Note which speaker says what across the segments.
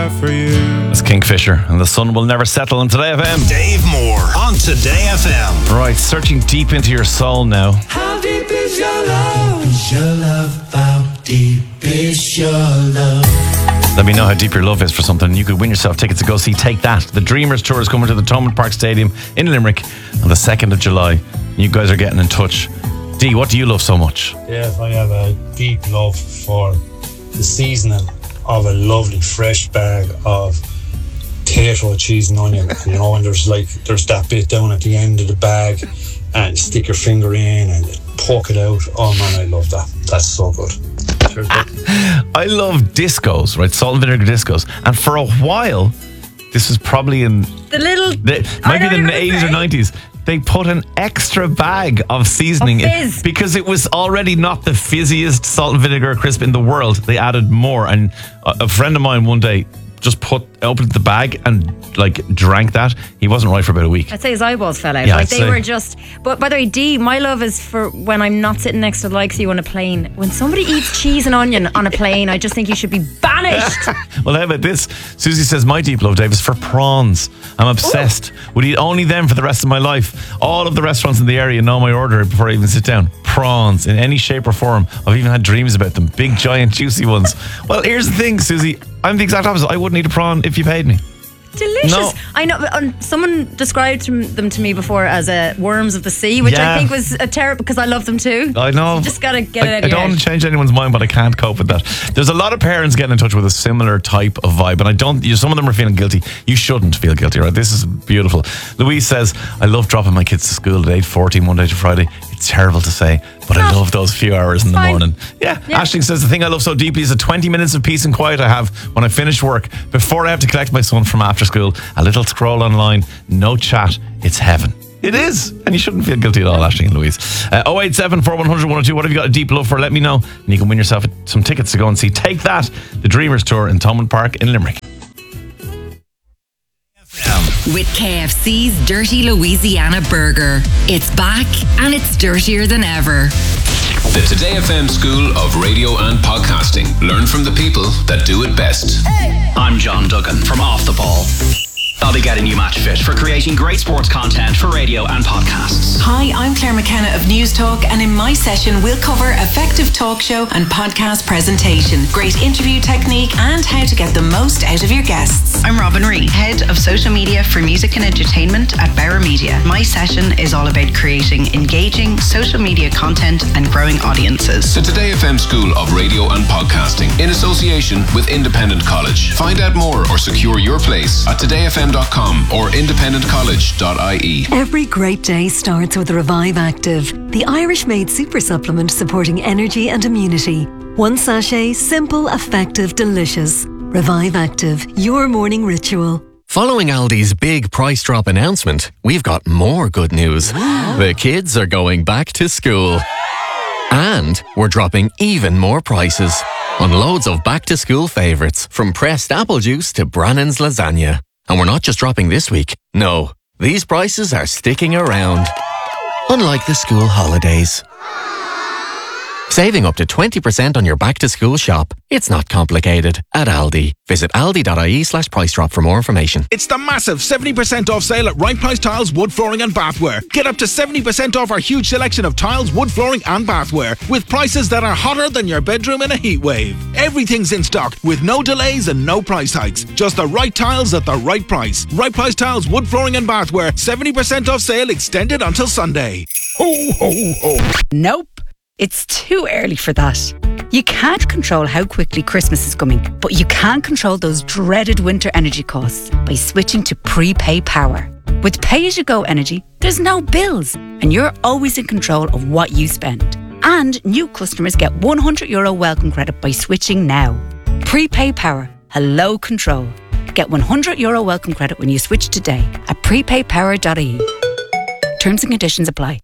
Speaker 1: have for you.
Speaker 2: It's Kingfisher, and the sun will never settle on Today FM.
Speaker 3: Dave Moore on Today FM.
Speaker 2: Right, searching deep into your soul now.
Speaker 1: How deep is your love? Is your love? How deep is your love?
Speaker 2: Let me know how deep your love is for something. You could win yourself tickets to go see Take That. The Dreamers Tour is coming to the Thomond Park Stadium in Limerick on the 2nd of July. You guys are getting in touch. Dee, what do you love so much?
Speaker 4: Yeah, I have a deep love for the seasoning of a lovely fresh bag of potato, cheese and onion. You know, and there's that bit down at the end of the bag and stick your finger in and poke it out. Oh man, I love that. That's so good.
Speaker 2: I love discos, right? Salt and vinegar discos. And for a while, this was probably in might be the 80s or 90s. They put an extra bag of seasoning in because it was already not the fizziest salt and vinegar crisp in the world. They added more, and a friend of mine one day just opened the bag and drank that. He wasn't right for about a week.
Speaker 5: I'd say his eyeballs fell out.
Speaker 2: Yeah,
Speaker 5: they were just. But by the way, Dee, my love is for when I'm not sitting next to the likes of you on a plane. When somebody eats cheese and onion on a plane, I just think you should be banished.
Speaker 2: Well, how about this? Susie says, my deep love, Dave, is for prawns. I'm obsessed. Would eat only them for the rest of my life. All of the restaurants in the area know my order before I even sit down. Prawns in any shape or form. I've even had dreams about them. Big, giant, juicy ones. Well, here's the thing, Susie. I'm the exact opposite. I wouldn't eat a prawn if you paid me.
Speaker 5: Delicious.
Speaker 2: No.
Speaker 5: I know. Someone described them to me before as worms of the sea, which I think was a terrible, because I love them too.
Speaker 2: I know.
Speaker 5: So you just got to get it out.
Speaker 2: I don't want to change anyone's mind, but I can't cope with that. There's a lot of parents getting in touch with a similar type of vibe, and some of them are feeling guilty. You shouldn't feel guilty, right? This is beautiful. Louise says, I love dropping my kids to school at 8:40 Monday to Friday. It's terrible to say, but I love those few hours in the morning. Yeah. Aisling says, the thing I love so deeply is the 20 minutes of peace and quiet I have when I finish work before I have to collect my son from after school. A little scroll online, no chat. It's heaven. It is. And you shouldn't feel guilty at all, Aisling and Louise. 087 4100 102. What have you got a deep love for? Let me know. And you can win yourself some tickets to go and see Take That, the Dreamers Tour in Thomond Park in Limerick.
Speaker 6: With KFC's Dirty Louisiana Burger. It's back and it's dirtier than ever.
Speaker 7: The Today FM School of Radio and Podcasting. Learn from the people that do it best.
Speaker 8: I'm John Duggan from Off the Ball. I'll be getting you match fit for creating great sports content for radio and podcasts.
Speaker 9: Hi, I'm Claire McKenna of News Talk, and in my session we'll cover effective talk show and podcast presentation, great interview technique, and how to get the most out of your guests.
Speaker 10: I'm Robin Reid, Head of Social Media for Music and Entertainment at Bauer Media. My session is all about creating engaging social media content and growing audiences.
Speaker 7: The Today FM School of Radio and Podcasting in association with Independent College. Find out more or secure your place at todayfm.com or independentcollege.ie.
Speaker 11: Every great day starts with Revive Active, the Irish-made super supplement supporting energy and immunity. One sachet, simple, effective, delicious. Revive Active, your morning ritual.
Speaker 12: Following Aldi's big price drop announcement, we've got more good news. The kids are going back to school. And we're dropping even more prices on loads of back-to-school favourites, from pressed apple juice to Brannan's lasagna. And we're not just dropping this week. No, these prices are sticking around. Unlike the school holidays. Saving up to 20% on your back-to-school shop. It's not complicated at Aldi. Visit aldi.ie/price drop for more information.
Speaker 13: It's the massive 70% off sale at Right Price Tiles, Wood Flooring and Bathware. Get up to 70% off our huge selection of tiles, wood flooring and bathware, with prices that are hotter than your bedroom in a heat wave. Everything's in stock with no delays and no price hikes. Just the right tiles at the right price. Right Price Tiles, Wood Flooring and Bathware. 70% off sale extended until Sunday. Ho, ho, ho.
Speaker 14: Nope. It's too early for that. You can't control how quickly Christmas is coming, but you can control those dreaded winter energy costs by switching to Prepay Power. With pay-as-you-go energy, there's no bills, and you're always in control of what you spend. And new customers get €100 welcome credit by switching now. Prepay Power. Hello control. Get €100 welcome credit when you switch today at prepaypower.ie. Terms and conditions apply.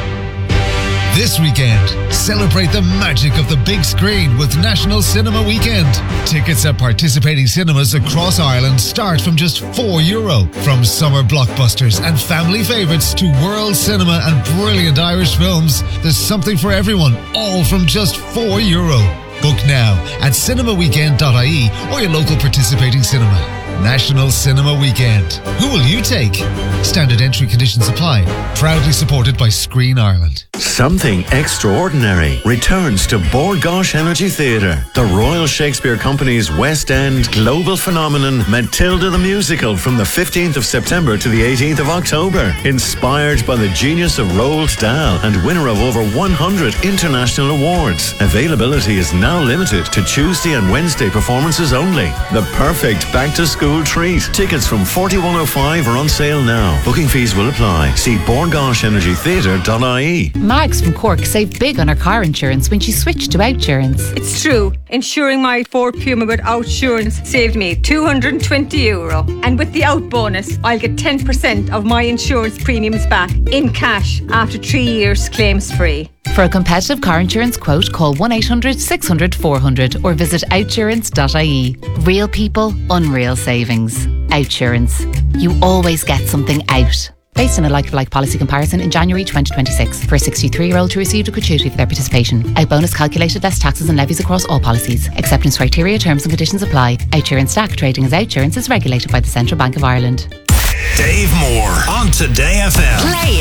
Speaker 15: This weekend, celebrate the magic of the big screen with National Cinema Weekend. Tickets at participating cinemas across Ireland start from just €4. From summer blockbusters and family favourites to world cinema and brilliant Irish films, there's something for everyone, all from just €4. Book now at cinemaweekend.ie or your local participating cinema. National Cinema Weekend. Who will you take? Standard entry conditions apply. Proudly supported by Screen Ireland.
Speaker 16: Something extraordinary returns to Bord Gáis Energy Theatre. The Royal Shakespeare Company's West End global phenomenon Matilda the Musical from the 15th of September to the 18th of October. Inspired by the genius of Roald Dahl and winner of over 100 international awards. Availability is now limited to Tuesday and Wednesday performances only. The perfect back-to-school treat. Tickets from 41.05 are on sale now. Booking fees will apply. See bordgaishenergytheatre.ie.
Speaker 17: Mags from Cork saved big on her car insurance when she switched to Outsurance.
Speaker 18: It's true. Insuring my Ford Puma with Outsurance saved me €220. And with the Out bonus, I'll get 10% of my insurance premiums back in cash after 3 years claims free.
Speaker 17: For a competitive car insurance quote, call 1-800-600-400 or visit outsurance.ie. Real people, unreal savings. Outsurance. You always get something out. Based on a like-for-like policy comparison in January 2026. For a 63-year-old who received a gratuity for their participation. Out bonus calculated less taxes and levies across all policies. Acceptance criteria, terms and conditions apply. Outsurance Stack trading as Outsurance is regulated by the Central Bank of Ireland.
Speaker 3: Dave Moore on Today FM.
Speaker 6: Play